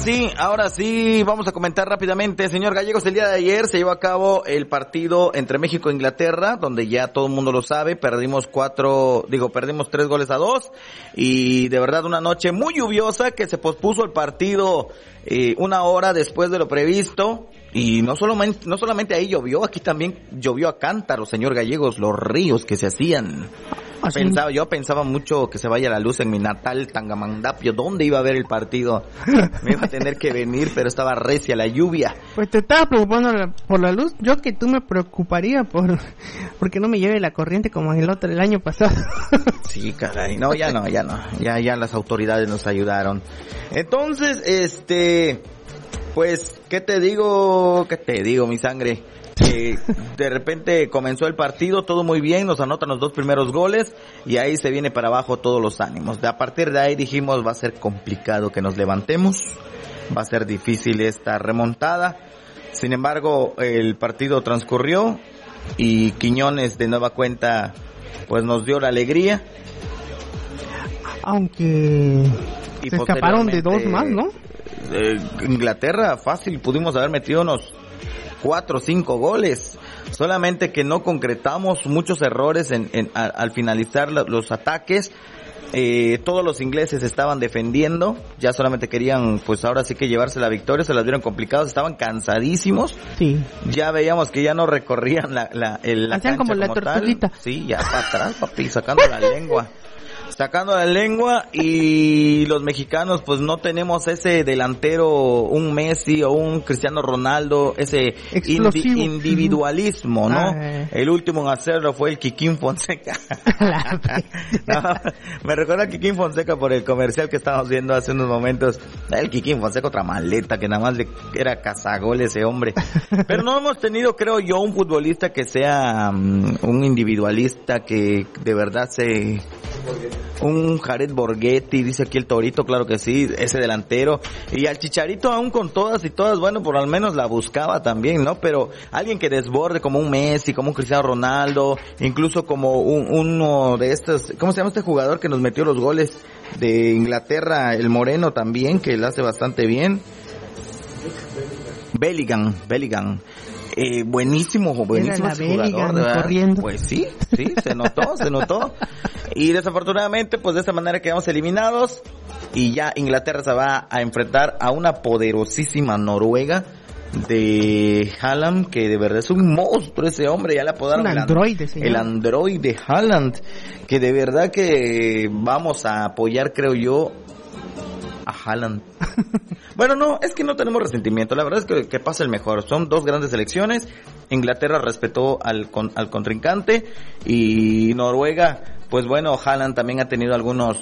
ahora sí, vamos a comentar rápidamente. Señor Gallegos, el día de ayer se llevó a cabo el partido entre México e Inglaterra, donde ya todo el mundo lo sabe, perdimos 3-2, y de verdad una noche muy lluviosa que se pospuso el partido una hora después de lo previsto. Y no solamente ahí llovió, aquí también llovió a cántaros, señor Gallegos, los ríos que se hacían. Yo pensaba mucho que se vaya la luz en mi natal Tangamandapio. ¿Dónde iba a ver el partido? Me iba a tener que venir, pero estaba recia la lluvia. Pues te estaba preocupando por la luz. Yo que tú me preocuparía porque no me lleve la corriente como el año pasado. Sí, caray. No, ya no. Ya las autoridades nos ayudaron. Entonces, pues, ¿qué te digo, mi sangre? De repente comenzó el partido, todo muy bien, nos anotan los 2 primeros goles y ahí se viene para abajo todos los ánimos. A partir de ahí dijimos, va a ser complicado que nos levantemos, va a ser difícil esta remontada. Sin embargo, el partido transcurrió y Quiñones de nueva cuenta pues nos dio la alegría. Aunque se escaparon de 2 más, ¿no? Inglaterra, fácil, pudimos haber metido unos 4 o 5 goles, solamente que no concretamos, muchos errores al finalizar los ataques. Todos los ingleses estaban defendiendo, ya solamente querían pues ahora sí que llevarse la victoria, se las vieron complicados, estaban cansadísimos. Sí. Ya veíamos que ya no recorrían la hacían como la tortuguita. Sí, ya para atrás, papi, sacando la lengua, y los mexicanos pues no tenemos ese delantero, un Messi o un Cristiano Ronaldo, ese individualismo, ¿no? El último en hacerlo fue el Kikín Fonseca. No, me recuerda a Kikín Fonseca por el comercial que estábamos viendo hace unos momentos. El Kikín Fonseca, otra maleta que nada más era cazagol ese hombre. Pero no hemos tenido, creo yo, un futbolista que sea un individualista que de verdad un Jared Borghetti, dice aquí el Torito, claro que sí, ese delantero, y al Chicharito aún con todas, bueno, por al menos la buscaba también, ¿no? Pero alguien que desborde como un Messi, como un Cristiano Ronaldo, incluso como uno de estos, ¿cómo se llama este jugador que nos metió los goles de Inglaterra, el moreno también, que lo hace bastante bien? Bellingham. Buenísimo ese jugador, ¿verdad? Pues sí, se notó. Y desafortunadamente, pues de esta manera quedamos eliminados y ya Inglaterra se va a enfrentar a una poderosísima Noruega de Haaland, que de verdad es un monstruo ese hombre, ya le apodaron el androide Haaland, que de verdad que vamos a apoyar, creo yo, a Haaland. Bueno, no, es que no tenemos resentimiento, la verdad es que pasa el mejor, son 2 grandes selecciones. Inglaterra respetó al contrincante y Noruega, pues bueno, Haaland también ha tenido algunos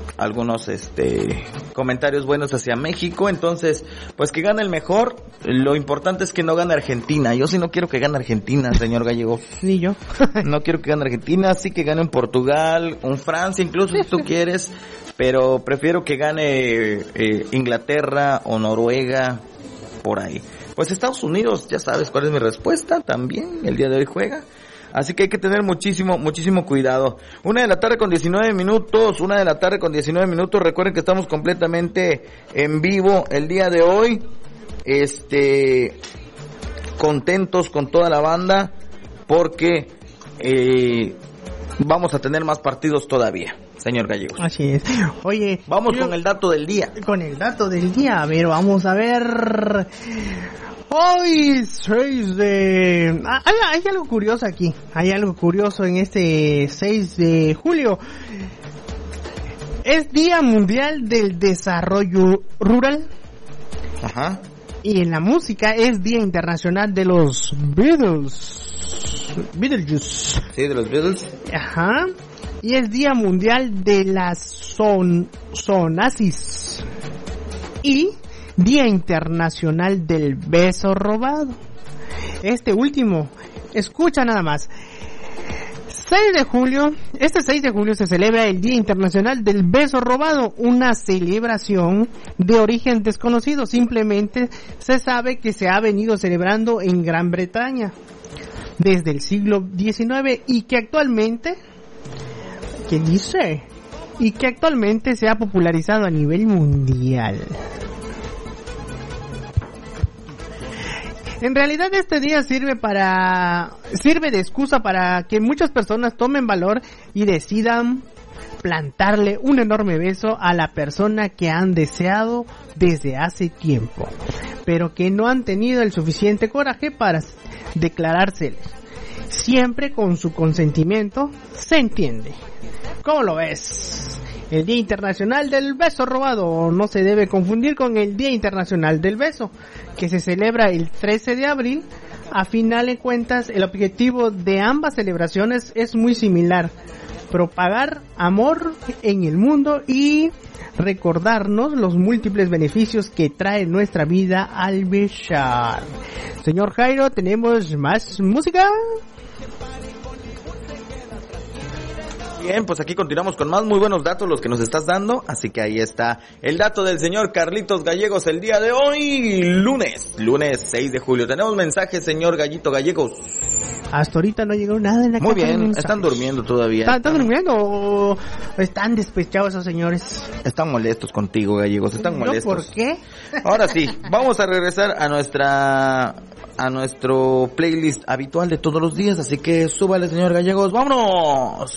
comentarios buenos hacia México, entonces pues que gane el mejor. Lo importante es que no gane Argentina. Yo sí no quiero que gane Argentina, señor Gallego. Ni yo. No quiero que gane Argentina, sí que gane un Portugal, un Francia incluso si tú quieres, pero prefiero que gane Inglaterra o Noruega, por ahí. Pues Estados Unidos, ya sabes cuál es mi respuesta, también el día de hoy juega. Así que hay que tener muchísimo cuidado. 1:19 p.m. Recuerden que estamos completamente en vivo el día de hoy. Contentos con toda la banda porque vamos a tener más partidos todavía, señor Gallegos. Así es. Oye, vamos con el dato del día. A ver, vamos a ver. Hoy 6 de... Hay algo curioso aquí. Hay algo curioso en este 6 de julio. Es Día Mundial del Desarrollo Rural. Ajá. Y en la música es Día Internacional de los Beatles. Sí, de los Beatles. Ajá. Y es Día Mundial de la Zoonosis. Y Día Internacional del Beso Robado. Este último, escucha nada más. 6 de julio se celebra el Día Internacional del Beso Robado, una celebración de origen desconocido. Simplemente se sabe que se ha venido celebrando en Gran Bretaña desde el siglo XIX y que actualmente, se ha popularizado a nivel mundial. En realidad este día sirve de excusa para que muchas personas tomen valor y decidan plantarle un enorme beso a la persona que han deseado desde hace tiempo, pero que no han tenido el suficiente coraje para declarárselos. Siempre con su consentimiento, se entiende. ¿Cómo lo ves? El Día Internacional del Beso Robado no se debe confundir con el Día Internacional del Beso, que se celebra el 13 de abril. A final de cuentas, el objetivo de ambas celebraciones es muy similar: propagar amor en el mundo y recordarnos los múltiples beneficios que trae nuestra vida al besar. Señor Jairo, ¿tenemos más música? Bien, pues aquí continuamos con más muy buenos datos los que nos estás dando, así que ahí está el dato del señor Carlitos Gallegos el día de hoy, lunes 6 de julio. Tenemos mensajes, señor Gallito Gallegos. Hasta ahorita no llegó nada en la Muy bien, están durmiendo todavía. ¿Están durmiendo o están despechados esos señores? Están molestos contigo, Gallegos, están molestos. ¿Por qué? Ahora sí, vamos a regresar a nuestro playlist habitual de todos los días, así que súbale, señor Gallegos, ¡vámonos!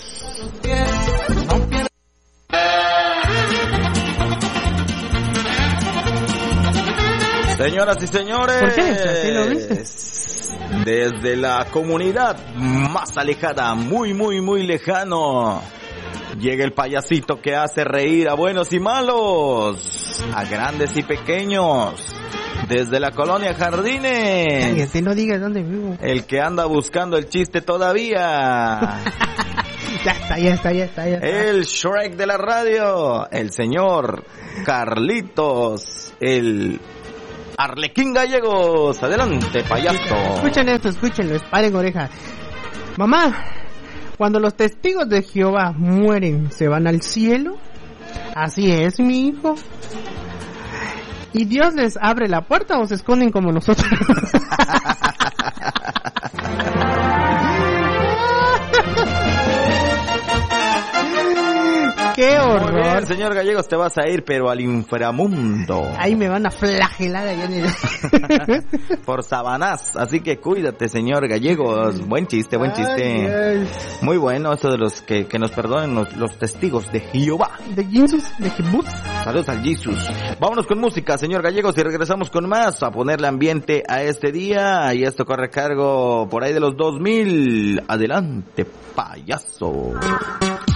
Señoras y señores, ¿por qué? ¿Así lo viste? Desde la comunidad más alejada, muy lejano, llega el payasito que hace reír a buenos y malos, a grandes y pequeños. Desde la colonia Jardines. Cállate, no digas dónde vivo. El que anda buscando el chiste todavía. Ya está. El Shrek de la radio. El señor Carlitos. El Arlequín Gallegos. Adelante, payaso. Escuchen esto, escúchenlo, paren oreja. Mamá, cuando los testigos de Jehová mueren, ¿se van al cielo? Así es, mi hijo. ¿Y Dios les abre la puerta o se esconden como nosotros? ¡Qué horror! Muy bien, señor Gallegos, te vas a ir, pero al inframundo. Ahí me van a flagelar allá en el... Por Sabanás, así que cuídate, señor Gallegos. Buen chiste. Ay, muy bueno esto de los que nos perdonen los testigos de Jehová. De Jesús, de Jesús. Saludos al Jesús. Vámonos con música, señor Gallegos, y regresamos con más a ponerle ambiente a este día. Y esto corre a cargo por ahí de los 2000. Adelante, payaso.